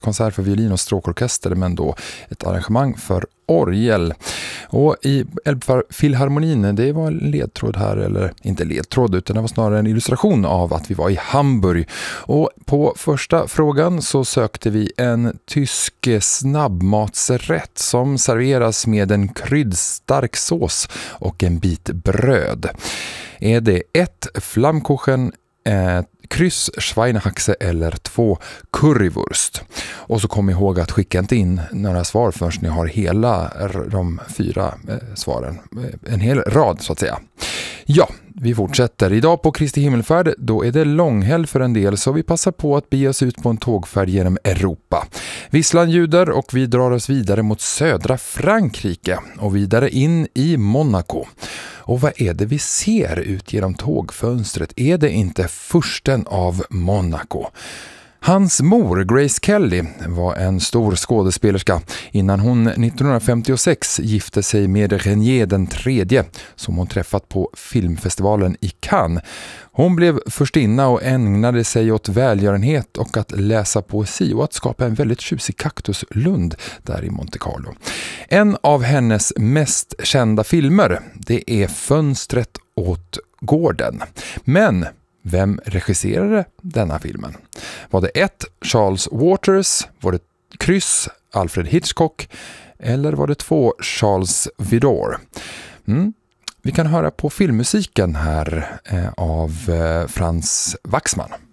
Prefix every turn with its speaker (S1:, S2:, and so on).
S1: konsert för violin och stråkorkester, men då ett arrangemang för orgel. Och i Elbphilharmonin, det var en ledtråd här, eller inte ledtråd utan det var snarare en illustration av att vi var i Hamburg. Och på första frågan så sökte vi en tysk snabbmatsrätt som serveras med en kryddstark sås och en bit bröd. Är det 1 Flammkuchen, kryss Schweinehaxe eller 2 currywurst? Och så kom ihåg att skicka inte in några svar förrän ni har hela de 4 svaren. En hel rad så att säga. Ja, vi fortsätter. Idag på Kristi himmelfärd, då är det långhelg för en del, så vi passar på att bege oss ut på en tågfärd genom Europa. Visslan ljuder och vi drar oss vidare mot södra Frankrike och vidare in i Monaco. Och vad är det vi ser ut genom tågfönstret? Är det inte fursten av Monaco? Hans mor, Grace Kelly, var en stor skådespelerska innan hon 1956 gifte sig med René den tredje som hon träffat på filmfestivalen i Cannes. Hon blev förstinna och ägnade sig åt välgörenhet och att läsa poesi och att skapa en väldigt tjusig kaktuslund där i Monte Carlo. En av hennes mest kända filmer, det är Fönstret åt gården. Men vem regisserade denna filmen? Var det 1 Charles Waters, var det kryss Alfred Hitchcock eller var det 2 Charles Vidor? Vi kan höra på filmmusiken här av Frans Waxman.